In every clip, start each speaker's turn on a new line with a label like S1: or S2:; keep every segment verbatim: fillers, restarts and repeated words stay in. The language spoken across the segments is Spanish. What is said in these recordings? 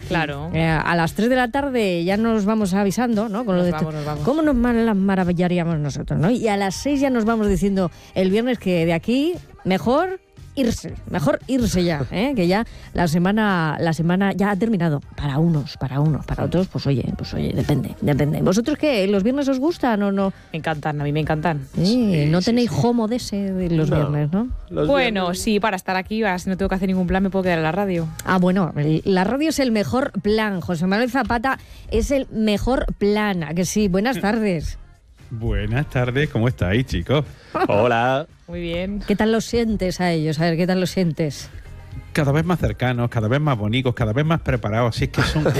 S1: Claro.
S2: Eh, a las tres de la tarde ya nos vamos avisando, ¿no? Con
S1: Nos
S2: lo de
S1: vamos, nos vamos.
S2: ¿Cómo nos mar- las maravillaríamos nosotros, ¿no? Y a las seis ya nos vamos diciendo el viernes que de aquí mejor irse, mejor irse ya, ¿eh? Que ya la semana la semana ya ha terminado. Para unos, para unos, para otros, pues oye, pues oye, depende, depende. ¿Vosotros qué? ¿Los viernes os gustan o no?
S1: Me encantan, a mí me encantan.
S2: Sí,
S3: Sí,
S2: no
S3: sí,
S2: tenéis
S3: sí.
S2: homo de ese de los
S3: No.
S2: viernes, ¿no?
S3: Los
S1: Bueno,
S3: viernes-
S1: sí, para estar aquí, si no tengo que hacer ningún plan, me puedo quedar en la radio.
S2: Ah, bueno, el- la radio es el mejor plan. José Manuel Zapata es el mejor plan. ¿A que sí? Buenas tardes.
S4: Buenas tardes, ¿cómo estáis, chicos?
S3: Hola.
S1: Muy bien.
S2: ¿Qué tal los sientes a ellos? A ver, ¿qué tal los sientes?
S4: Cada vez más cercanos, cada vez más bonitos, cada vez más preparados. Así es que son,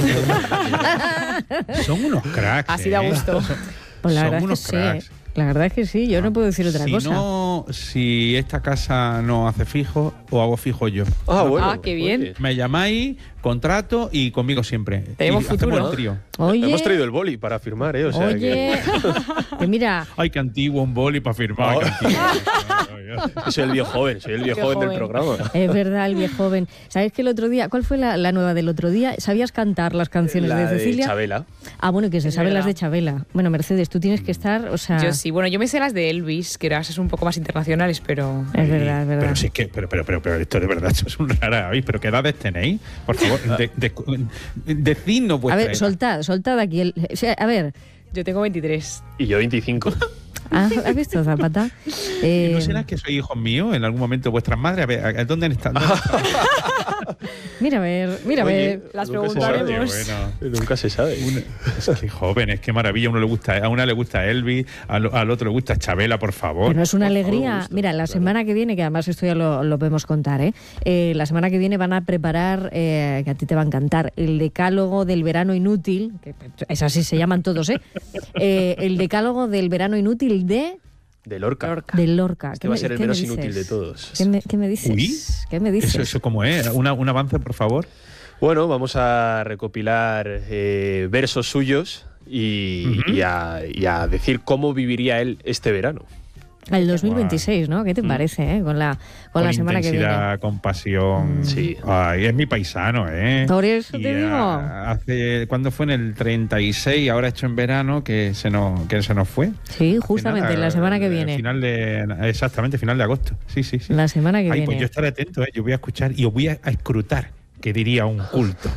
S4: son unos cracks.
S1: Así da
S4: ¿eh?
S1: gusto.
S2: Pues la
S4: Son
S2: verdad es que
S4: unos
S2: sí.
S4: cracks.
S2: ¿eh? La verdad es que sí, yo no puedo decir otra
S4: si
S2: cosa.
S4: No, si esta casa no hace fijo, o hago fijo yo.
S3: Ah, bueno.
S1: Ah, qué bien.
S3: Oye.
S4: Me llamáis, contrato y conmigo siempre.
S1: Tenemos
S4: y hacemos
S1: futuro.
S4: el trío.
S2: Oye,
S3: Hemos traído el boli para firmar, ¿eh? O sea
S2: oye,
S3: que...
S2: que mira,
S4: Ay, qué antiguo, un boli para firmar.
S3: Oh.
S4: qué antiguo.
S3: soy el viejo joven, soy el viejo
S1: Viejo
S3: joven del
S1: joven.
S3: programa.
S2: es verdad, el viejo joven. ¿Sabes que el otro día, cuál fue la, la nueva del otro día? ¿Sabías cantar las canciones
S3: La
S2: de Cecilia?
S3: Chabela.
S2: Ah, bueno, que se
S1: Es
S2: saben las
S1: verdad.
S2: de Chabela. Bueno, Mercedes, tú tienes que estar, o sea...
S1: Yo sí, bueno, yo me sé las de Elvis, que ahora son un poco más internacionales, pero...
S2: Es verdad, es verdad.
S4: Pero sí es que, pero, pero, pero, pero esto de verdad, esto es un rara avis. ¿Pero qué edades tenéis? Por favor, de, de, decidnos
S2: A
S4: vuestra
S2: ver,
S4: edad.
S2: soltad, soltad aquí el... o sea, a ver,
S1: Yo tengo veintitrés.
S3: Y yo veinticinco.
S2: ¿ah, ¿has visto, Zapata?
S4: ¿Y
S2: Eh,
S4: ¿No será que sois hijos míos en algún momento vuestras madres? A ver, ¿a- ¿dónde están? ¿Dónde están?
S2: mira a ver, mira a
S3: Oye,
S2: ver.
S1: Las
S3: nunca se
S1: preguntaremos.
S3: sabe.
S4: Bueno,
S3: Nunca se sabe.
S4: una- es que jóvenes, qué maravilla. A uno le gusta, a una le gusta Elvis, al, al otro le gusta Chabela, por favor.
S2: Pero es una
S3: Por favor,
S2: alegría.
S3: gusto,
S2: Mira, la
S3: claro.
S2: semana que viene, que además esto ya lo, lo podemos contar, ¿eh? Eh, la semana que viene van a preparar, eh, que a ti te va a encantar, el decálogo del verano inútil, que es así, se llaman todos, ¿eh? Eh, el decálogo del verano inútil de,
S3: De Lorca.
S1: Lorca.
S2: de Lorca.
S3: Este
S2: ¿Qué
S3: va a
S2: me-
S3: ser el
S2: qué me
S3: menos
S2: dices?
S3: inútil de todos.
S2: ¿Qué me, qué me dices?
S4: Uy,
S2: ¿Qué me dices?
S4: Eso, eso cómo es, Una, un avance, por favor.
S3: Bueno, vamos a recopilar eh, versos suyos y,
S4: Ujú.
S3: y, a, y a decir cómo viviría él este verano.
S2: El dos mil veintiséis, ¿no? ¿Qué te
S3: Mm.
S2: parece, eh? Con la, con la semana que viene.
S4: intensidad, con pasión.
S3: Sí.
S4: Ay, es mi paisano, ¿eh?
S2: Por eso
S4: Y
S2: te
S4: a-
S2: digo.
S4: Hace, ¿cuándo fue? En el treinta y seis, ahora hecho en verano, que se nos, que se nos fue.
S2: Sí, justamente,
S4: Final,
S2: la semana que
S4: eh,
S2: viene.
S4: Final de, exactamente, final de agosto. Sí, sí, sí.
S2: La semana que
S4: Ay,
S2: viene.
S4: pues yo estaré atento, ¿eh? Yo voy a escuchar y os voy a, a escrutar, que diría un culto.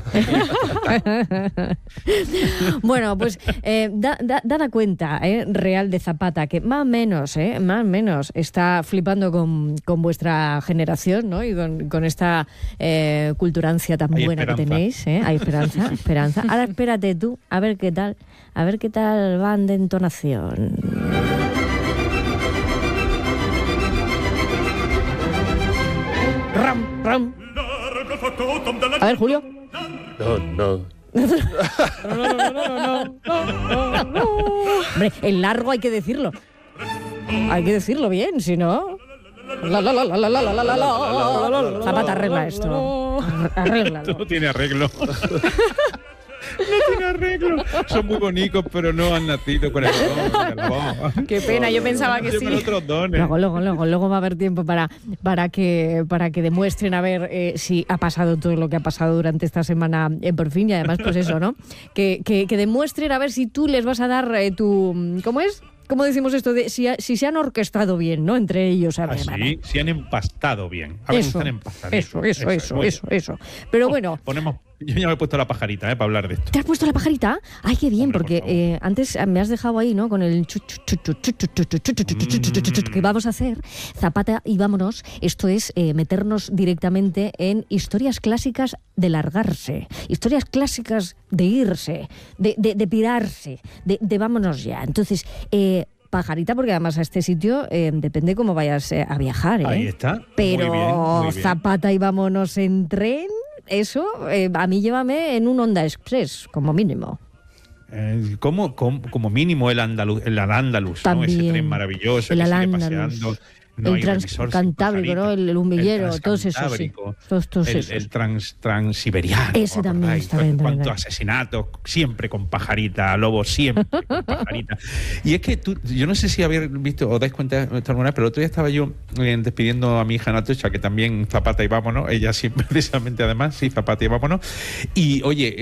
S2: Bueno, pues eh, da, da, dada cuenta, eh, real de Zapata, que más o menos, eh, más o menos está flipando con, con vuestra generación, ¿no? Y con, con esta eh, culturancia tan
S4: Hay
S2: buena que
S4: esperanza.
S2: tenéis, ¿eh? Hay esperanza, esperanza. Ahora espérate tú, a ver qué tal, a ver qué tal van de entonación. Ram, ram. A ver, Julio.
S3: No, no.
S2: Hombre, el largo hay que decirlo. Hay que decirlo bien, si no. La, la, la, la, la, la, la, la, la, la. Zapata, arregla esto. Arréglalo.
S4: No tiene arreglo. No tiene arreglo. Son muy bonitos, pero no han nacido con el don, con el don.
S1: Qué pena, yo pensaba que sí.
S4: Llevan otros dones.
S2: Luego, luego, luego, luego va a haber tiempo para, para, que, para que demuestren a ver eh, si ha pasado todo lo que ha pasado durante esta semana en Por Fin. Y además, pues eso, ¿no? Que, que, que demuestren a ver si tú les vas a dar eh, tu... ¿Cómo es? ¿Cómo decimos esto? De si, ha- si se han orquestado bien, ¿no? Entre ellos. A ver,
S4: Así,
S2: vale.
S4: si han empastado bien. A ver,
S2: Eso,
S4: están empastaditos.
S2: eso, eso, eso,
S4: muy
S2: eso, eso. Pero bueno...
S4: Ponemos, yo ya me he puesto la pajarita, ¿eh? Para hablar de esto.
S2: ¿Te has puesto la pajarita? Ay, qué bien,
S4: Hombre, por
S2: porque
S4: favor.
S2: eh, antes me has dejado ahí, ¿no? Con el chu, chu, chu, chu, chu, chu, chu, chu, chu, chu, chu, chu, chu, chu, chu, que vamos a hacer. Zapata y vámonos. Esto es eh, meternos directamente en historias clásicas de largarse, historias clásicas de irse, de, de, de pirarse, de, de vámonos ya. Entonces, eh, pajarita, porque además a este sitio eh, depende cómo vayas eh, a viajar, ¿eh?
S4: Ahí está.
S2: Pero
S4: Muy bien, muy bien.
S2: Zapata y vámonos en tren, eso, eh, a mí llévame en un Honda Express, como mínimo.
S4: Eh, como, como, como mínimo el andaluz, el Al-Ándalus, ¿no?
S2: También.
S4: Ese tren maravilloso
S2: El
S4: que sigue
S2: Al-Ándalus.
S4: paseando. No
S2: el
S4: hay revisor sin
S2: transcantábrico, ¿no?
S4: pajarita.
S2: El, el humillero,
S4: El
S2: todos esos, sí.
S4: transcantábrico,
S2: Todos, todos
S4: el,
S2: esos.
S4: el trans, transiberiano.
S2: Ese
S4: ¿os
S2: también
S4: acordáis?
S2: está bien, también,
S4: Cuántos
S2: también.
S4: asesinatos, siempre con pajarita, lobo, siempre con pajarita. Y es que tú, yo no sé si habéis visto o dais cuenta de esta manera, pero el otro día estaba yo eh, despidiendo a mi hija Natocha, que también Zapata y vámonos, ella siempre, precisamente además, sí, Zapata y vámonos. Y oye,